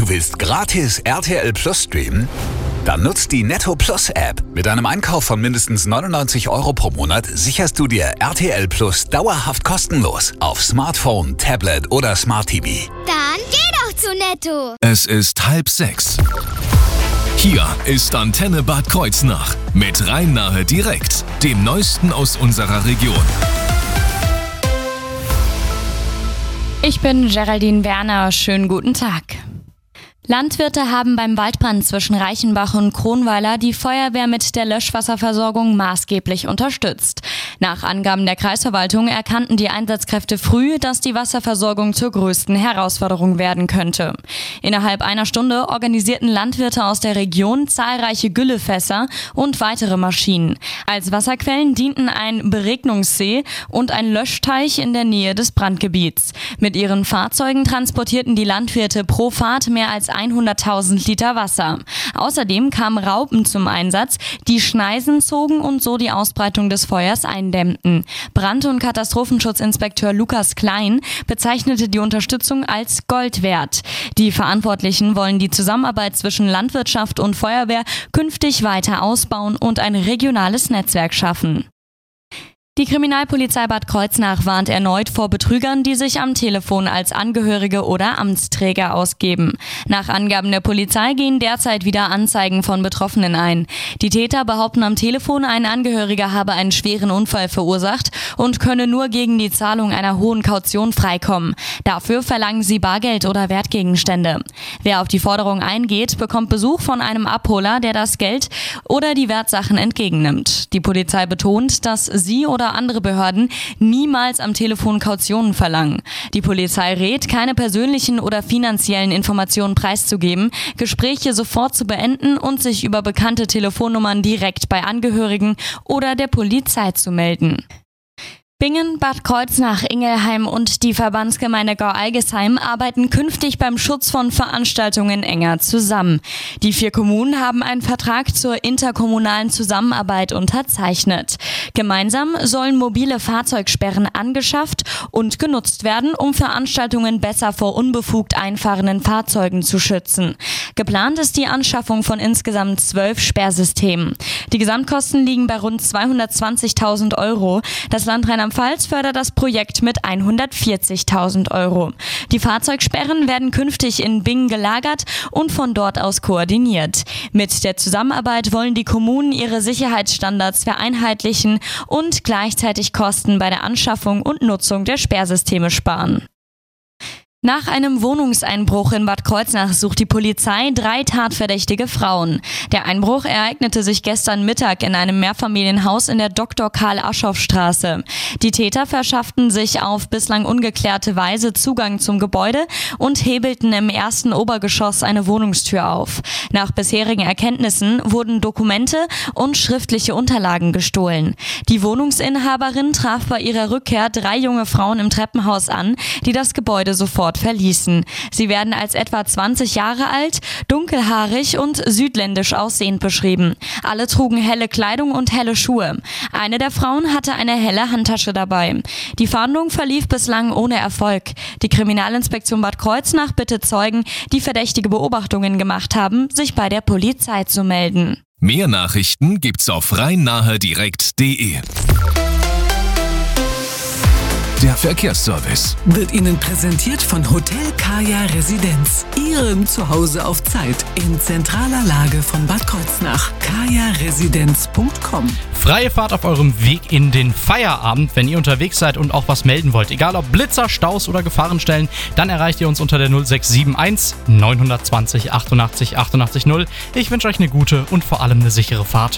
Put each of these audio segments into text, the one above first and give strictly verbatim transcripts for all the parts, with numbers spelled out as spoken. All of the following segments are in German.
Du willst gratis R T L Plus streamen? Dann nutzt die Netto Plus App. Mit einem Einkauf von mindestens neunundneunzig Euro pro Monat sicherst du dir R T L Plus dauerhaft kostenlos auf Smartphone, Tablet oder Smart T V. Dann geh doch zu Netto. Es ist halb sechs. Hier ist Antenne Bad Kreuznach mit Rhein-Nahe direkt, dem Neuesten aus unserer Region. Ich bin Geraldine Werner, schönen guten Tag. Landwirte haben beim Waldbrand zwischen Reichenbach und Kronweiler die Feuerwehr mit der Löschwasserversorgung maßgeblich unterstützt. Nach Angaben der Kreisverwaltung erkannten die Einsatzkräfte früh, dass die Wasserversorgung zur größten Herausforderung werden könnte. Innerhalb einer Stunde organisierten Landwirte aus der Region zahlreiche Güllefässer und weitere Maschinen. Als Wasserquellen dienten ein Beregnungssee und ein Löschteich in der Nähe des Brandgebiets. Mit ihren Fahrzeugen transportierten die Landwirte pro Fahrt mehr als hunderttausend Liter Wasser. Außerdem kamen Raupen zum Einsatz, die Schneisen zogen und so die Ausbreitung des Feuers eindämmten. Brand- und Katastrophenschutzinspekteur Lukas Klein bezeichnete die Unterstützung als Gold wert. Die Verantwortlichen wollen die Zusammenarbeit zwischen Landwirtschaft und Feuerwehr künftig weiter ausbauen und ein regionales Netzwerk schaffen. Die Kriminalpolizei Bad Kreuznach warnt erneut vor Betrügern, die sich am Telefon als Angehörige oder Amtsträger ausgeben. Nach Angaben der Polizei gehen derzeit wieder Anzeigen von Betroffenen ein. Die Täter behaupten am Telefon, ein Angehöriger habe einen schweren Unfall verursacht und könne nur gegen die Zahlung einer hohen Kaution freikommen. Dafür verlangen sie Bargeld oder Wertgegenstände. Wer auf die Forderung eingeht, bekommt Besuch von einem Abholer, der das Geld oder die Wertsachen entgegennimmt. Die Polizei betont, dass sie oder andere Behörden niemals am Telefon Kautionen verlangen. Die Polizei rät, keine persönlichen oder finanziellen Informationen preiszugeben, Gespräche sofort zu beenden und sich über bekannte Telefonnummern direkt bei Angehörigen oder der Polizei zu melden. Bingen, Bad Kreuznach, Ingelheim und die Verbandsgemeinde Gau-Algesheim arbeiten künftig beim Schutz von Veranstaltungen enger zusammen. Die vier Kommunen haben einen Vertrag zur interkommunalen Zusammenarbeit unterzeichnet. Gemeinsam sollen mobile Fahrzeugsperren angeschafft und genutzt werden, um Veranstaltungen besser vor unbefugt einfahrenden Fahrzeugen zu schützen. Geplant ist die Anschaffung von insgesamt zwölf Sperrsystemen. Die Gesamtkosten liegen bei rund zweihundertzwanzigtausend Euro. Das Land Rheinland-Pfalz fördert das Projekt mit hundertvierzigtausend Euro. Die Fahrzeugsperren werden künftig in Bingen gelagert und von dort aus koordiniert. Mit der Zusammenarbeit wollen die Kommunen ihre Sicherheitsstandards vereinheitlichen und gleichzeitig Kosten bei der Anschaffung und Nutzung der Sperrsysteme sparen. Nach einem Wohnungseinbruch in Bad Kreuznach sucht die Polizei drei tatverdächtige Frauen. Der Einbruch ereignete sich gestern Mittag in einem Mehrfamilienhaus in der Doktor Karl-Aschoff-Straße. Die Täter verschafften sich auf bislang ungeklärte Weise Zugang zum Gebäude und hebelten im ersten Obergeschoss eine Wohnungstür auf. Nach bisherigen Erkenntnissen wurden Dokumente und schriftliche Unterlagen gestohlen. Die Wohnungsinhaberin traf bei ihrer Rückkehr drei junge Frauen im Treppenhaus an, die das Gebäude sofort verließen. Sie werden als etwa zwanzig Jahre alt, dunkelhaarig und südländisch aussehend beschrieben. Alle trugen helle Kleidung und helle Schuhe. Eine der Frauen hatte eine helle Handtasche dabei. Die Fahndung verlief bislang ohne Erfolg. Die Kriminalinspektion Bad Kreuznach bittet Zeugen, die verdächtige Beobachtungen gemacht haben, sich bei der Polizei zu melden. Mehr Nachrichten gibt's auf rhein-nahe direkt punkt de. Der Verkehrsservice wird Ihnen präsentiert von Hotel Kaya Residenz. Ihrem Zuhause auf Zeit in zentraler Lage von Bad Kreuznach. kaya residenz punkt com. Freie Fahrt auf eurem Weg in den Feierabend, wenn ihr unterwegs seid und auch was melden wollt. Egal ob Blitzer, Staus oder Gefahrenstellen, dann erreicht ihr uns unter der null sechs sieben eins neun zwei null achtundachtzig achtundachtzig null. Ich wünsche euch eine gute und vor allem eine sichere Fahrt.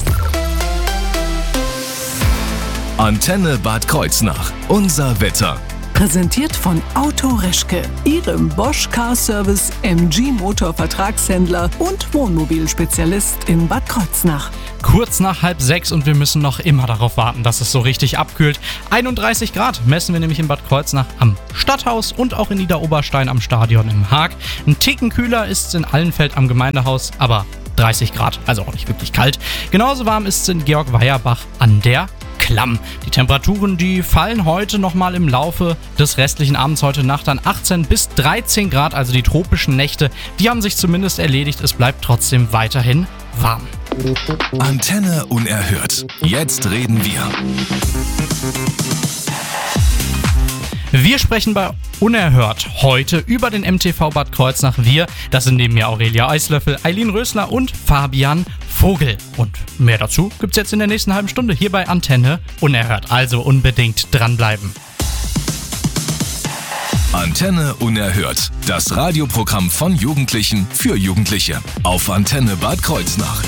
Antenne Bad Kreuznach. Unser Wetter. Präsentiert von Auto Reschke, Ihrem Bosch Car Service M G Motor Vertragshändler und Wohnmobilspezialist in Bad Kreuznach. Kurz nach halb sechs und wir müssen noch immer darauf warten, dass es so richtig abkühlt. einunddreißig Grad messen wir nämlich in Bad Kreuznach am Stadthaus und auch in Niederoberstein am Stadion im Haag. Ein Ticken kühler ist es in Allenfeld am Gemeindehaus, aber dreißig Grad, also auch nicht wirklich kalt. Genauso warm ist es in Georg Weierbach an der klamm. Die Temperaturen, die fallen heute nochmal im Laufe des restlichen Abends, heute Nacht dann achtzehn bis dreizehn Grad, also die tropischen Nächte, die haben sich zumindest erledigt. Es bleibt trotzdem weiterhin warm. Antenne Unerhört. Jetzt reden wir. Wir sprechen bei Unerhört heute über den M T V Bad Kreuznach. Wir, das sind neben mir Aurelia Eislöffel, Eileen Rösler und Fabian Vogel. Und mehr dazu gibt's jetzt in der nächsten halben Stunde hier bei Antenne Unerhört. Also unbedingt dranbleiben. Antenne Unerhört. Das Radioprogramm von Jugendlichen für Jugendliche. Auf Antenne Bad Kreuznach.